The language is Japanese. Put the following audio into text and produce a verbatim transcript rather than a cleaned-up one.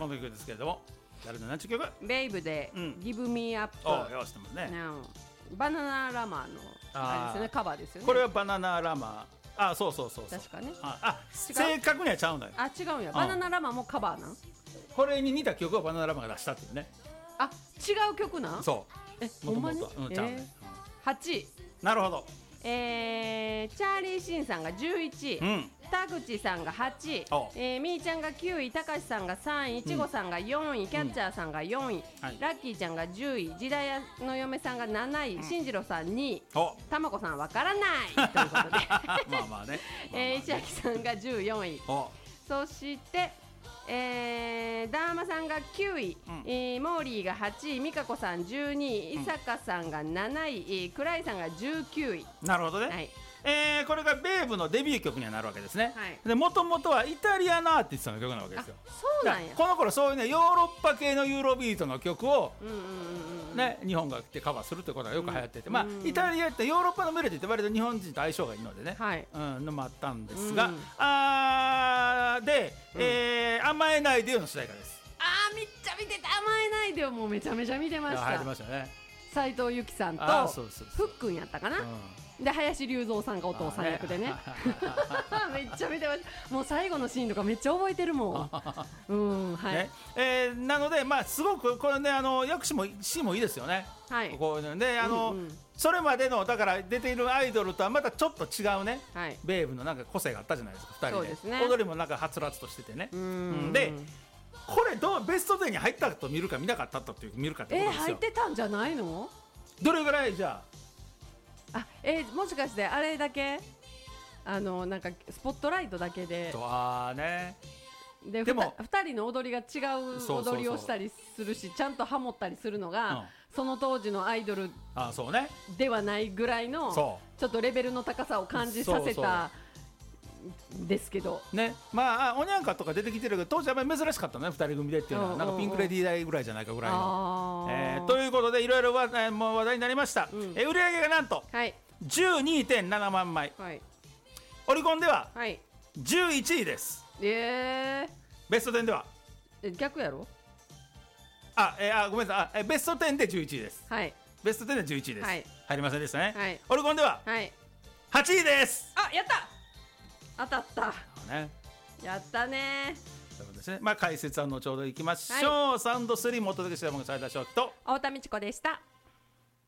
この曲ですけれども、誰の何ちゅう曲？ ベイブで、 うん、 Give Me Up。 およしてますね。 バナナラマーのあれですね、カバーですよね。 これはバナナラマー。あ、そうそうそうそう。 確かね。 あ、あ正確にはちゃうのよ。 あ、違うんや。バナナラマーもカバーなん？ これに似た曲をバナナラマーが出したっていうね。 あ、違う曲なん？ そう。 え、ほんまに？ うん、ちゃうね。 はちい。 なるほど。 えー、チャーリー・シンさんがじゅういちい、うん、田口さんがはちい、えー、みーちゃんがきゅうい、たかしさんがさんい、いちごさんがよんい、うん、キャッチャーさんがよんい、はい、ラッキーちゃんがじゅうい、時代屋の嫁さんがなない、しんじろうさんにい、たまこさんわからないということでまあまあね、えー、石垣さんがじゅうよんい、そしてえー、ダーマさんがきゅうい、うんえー、モーリーがはちい、美香子さんじゅうにい、伊坂さんがなない、えー、クライさんがじゅうきゅうい。 なるほどね、はい、えー、これがベーブのデビュー曲にはなるわけですね、はい、でもともとはイタリアのアーティストの曲なわけですよ。 そうなんや。 この頃そういうねヨーロッパ系のユーロビートの曲を、うんうんうんね、日本が来てカバーするということがよく流行ってて、うん、まあ、イタリアってヨーロッパのメロディーって割と日本人と相性がいいのでね、はい、うん、のもあったんですが、うん、あーで、うん、えー、甘えないでよの主題歌です。 あーめっちゃ見てた。甘えないでよもうめちゃめちゃ見てました。 入りましたね。 斉藤由貴さんとふっくんやったかな、うん、で林隆三さんがお父さん役でねめっちゃ見てました。もう最後のシーンとかめっちゃ覚えてるもんうんはい、ねえー、なので、まあ、すごくこれねあの役者もシーンもいいですよね、はい、こうであの、うんうん、それまでのだから出ているアイドルとはまたちょっと違うね、はい、ベーブのなんか個性があったじゃないですかふたり で, です、ね、踊りもなんかはつらつとしててね。うんうんでこれどうベストじゅうに入ったと見るか見なかったという見るかってことですよ。 えー、入ってたんじゃないの？ どれぐらいじゃああ、えー、もしかしてあれだけあのなんかスポットライトだけであーねででもふたりの踊りが違う踊りをしたりするしちゃんとハモったりするのが、うん、その当時のアイドルではないぐらいのちょっとレベルの高さを感じさせたですけどね。まあおにゃんかとか出てきてるけど当時は珍しかったねふたり組でっていうのは、うん、なんかピンクレディー代ぐらいじゃないかぐらいの、えー、ということでいろいろ話題になりました、うん、え売り上げがなんと、はい、じゅうにてんななまんまい、はい、オリコンでは、はい、じゅういちいです。えー、ベストじゅうではえ逆やろあ、えー、あごめんなさいあベストじゅうでじゅういちいです、はい、ベストじゅうでじゅういちいです、はい、入りませんでしたね、はい、オリコンでは、はい、はちいです。 あやった当たった、ね、やったね。 そうですね、まあ、解説は後ほどいきましょう、はい、サウンドスリーもお届けしたもの斉田翔樹と太田美智子でした。